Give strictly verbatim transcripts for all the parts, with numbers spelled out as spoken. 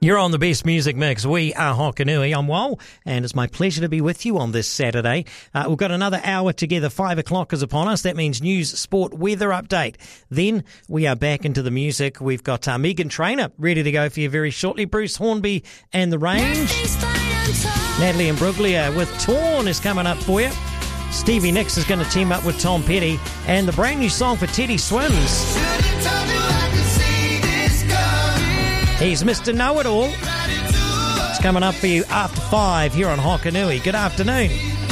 You're on the best music mix. We are Hokanui. I'm Wal, and it's my pleasure to be with you on this Saturday. Uh, we've got another hour together. Five o'clock is upon us. That means news, sport, weather update. Then we are back into the music. We've got uh, Megan Trainor ready to go for you very shortly. Bruce Hornby and The Range. Natalie Imbruglia with Torn is coming up for you. Stevie Nicks is going to team up with Tom Petty. And the brand new song for Teddy Swims. He's Mister Know-It-All. It's coming up for you after five here on Hokanui. Good afternoon.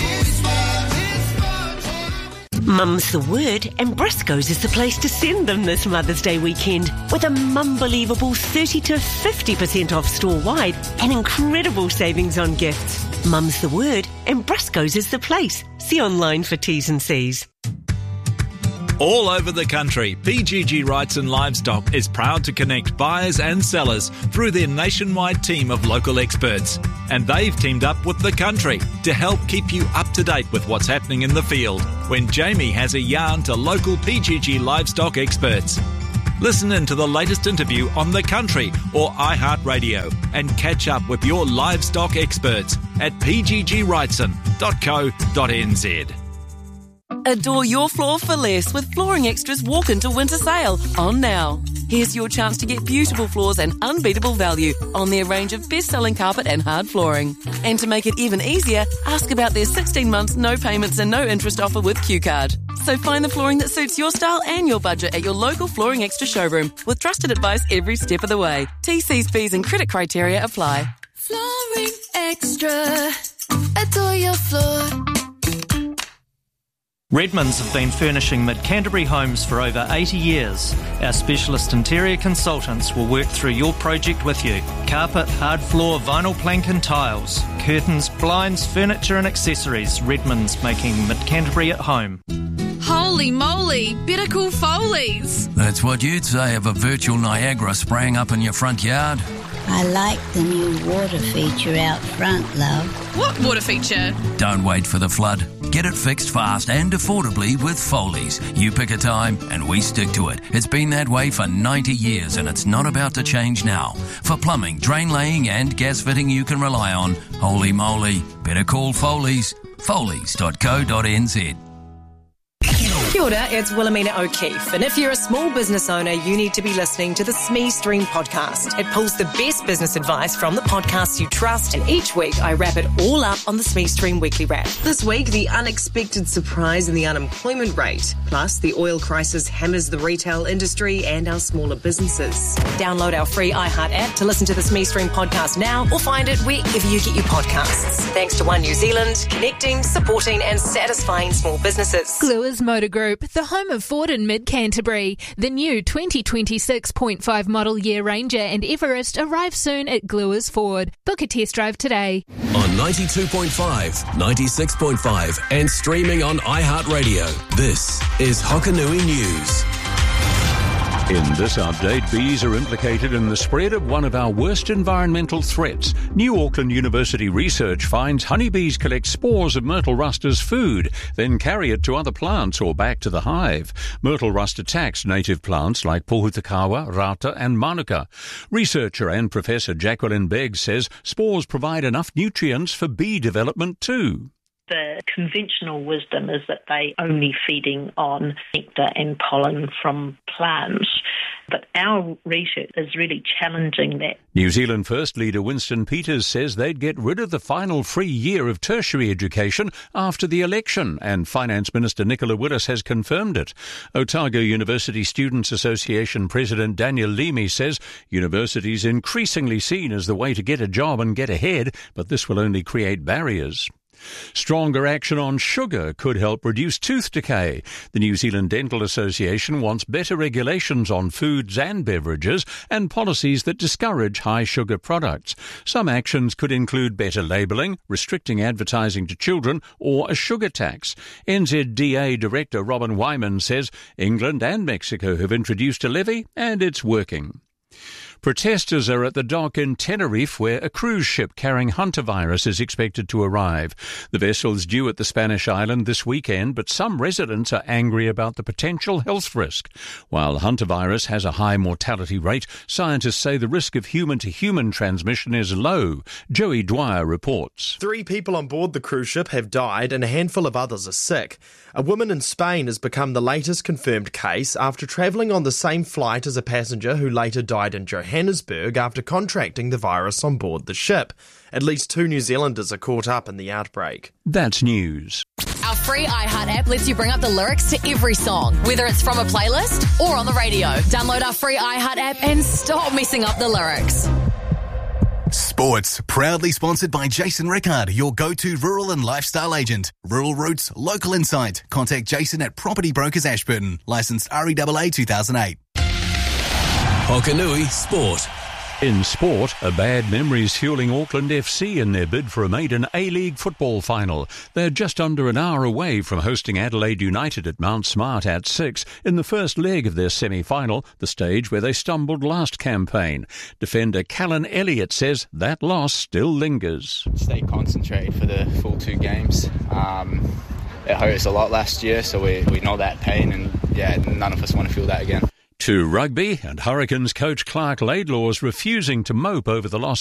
Mum's the word, and Briscoe's is the place to send them this Mother's Day weekend with a mumble-believable thirty to fifty percent off store-wide and incredible savings on gifts. Mum's the word, and Briscoe's is the place. See online for T's and C's. All over the country, P G G Rights and Livestock is proud to connect buyers and sellers through their nationwide team of local experts. And they've teamed up with The Country to help keep you up to date with what's happening in the field when Jamie has a yarn to local P G G livestock experts. Listen in to the latest interview on The Country or iHeartRadio and catch up with your livestock experts at p g g wrightson dot co dot n z. Adore your floor for less with Flooring Extra's Walk Into Winter Sale on now. Here's your chance to get beautiful floors and unbeatable value on their range of best-selling carpet and hard flooring. And to make it even easier, ask about their sixteen months no payments and no interest offer with Q Card. So find the flooring that suits your style and your budget at your local Flooring Extra showroom with trusted advice every step of the way. T Cs, fees and credit criteria apply. Flooring Extra. Adore your floor. Redmonds have been furnishing Mid-Canterbury homes for over eighty years. Our specialist interior consultants will work through your project with you. Carpet, hard floor, vinyl plank and tiles, curtains, blinds, furniture and accessories. Redmonds, making Mid-Canterbury at home. Holy moly, better call Foley's. That's what you'd say of a virtual Niagara spraying up in your front yard. I like the new water feature out front, love. What water feature? Don't wait for the flood. Get it fixed fast and affordably with Foley's. You pick a time and we stick to it. It's been that way for ninety years and it's not about to change now. For plumbing, drain laying and gas fitting you can rely on, holy moly, better call Foley's. Foley's dot co dot n z. Kia ora, it's Wilhelmina O'Keefe, and if you're a small business owner, you need to be listening to the S M E Stream podcast. It pulls the best business advice from the podcasts you trust, and each week I wrap it all up on the S M E Stream Weekly Wrap. This week, the unexpected surprise in the unemployment rate, plus the oil crisis hammers the retail industry and our smaller businesses. Download our free iHeart app to listen to the S M E Stream podcast now, or find it wherever you get your podcasts. Thanks to One New Zealand, connecting, supporting and satisfying small businesses. Gluers Motor Group, the home of Ford in mid-Canterbury. The new twenty twenty-six point five model year Ranger and Everest arrive soon at Gluers Ford. Book a test drive today. On ninety-two point five, ninety-six point five and streaming on iHeartRadio, this is Hokanui News. In this update, bees are implicated in the spread of one of our worst environmental threats. New Auckland University research finds honeybees collect spores of myrtle rust as food, then carry it to other plants or back to the hive. Myrtle rust attacks native plants like pohutukawa, rata and manuka. Researcher and Professor Jacqueline Beggs says spores provide enough nutrients for bee development too. The conventional wisdom is that they only feeding on nectar and pollen from plants, but our research is really challenging that. New Zealand First leader Winston Peters says they'd get rid of the final free year of tertiary education after the election, and Finance Minister Nicola Willis has confirmed it. Otago University Students Association President Daniel Leamy says universities increasingly seen as the way to get a job and get ahead, but this will only create barriers. Stronger action on sugar could help reduce tooth decay. The New Zealand Dental Association wants better regulations on foods and beverages and policies that discourage high sugar products. Some actions could include better labelling, restricting advertising to children, or a sugar tax. N Z D A Director Robin Wyman says England and Mexico have introduced a levy and it's working. Protesters are at the dock in Tenerife, where a cruise ship carrying hantavirus is expected to arrive. The vessel is due at the Spanish island this weekend, but some residents are angry about the potential health risk. While hantavirus has a high mortality rate, scientists say the risk of human-to-human transmission is low. Joey Dwyer reports. Three people on board the cruise ship have died and a handful of others are sick. A woman in Spain has become the latest confirmed case after travelling on the same flight as a passenger who later died in Johannesburg after contracting the virus on board the ship. At least two New Zealanders are caught up in the outbreak. That's news. Our free iHeart app lets you bring up the lyrics to every song, whether it's from a playlist or on the radio. Download our free iHeart app and stop messing up the lyrics. Sports, proudly sponsored by Jason Rickard, your go-to rural and lifestyle agent. Rural Roots, local insight. Contact Jason at Property Brokers Ashburton. Licensed R E A A two thousand eight. Hokanui Sport. In sport, a bad memory is fueling Auckland F C in their bid for a maiden A-League football final. They're just under an hour away from hosting Adelaide United at Mount Smart at six in the first leg of their semi-final, the stage where they stumbled last campaign. Defender Callan Elliott says that loss still lingers. Stay concentrated for the full two games. Um, it hurt us a lot last year, so we, we know that pain, and yeah, none of us want to feel that again. To rugby, and Hurricanes coach Clark Laidlaw is refusing to mope over the loss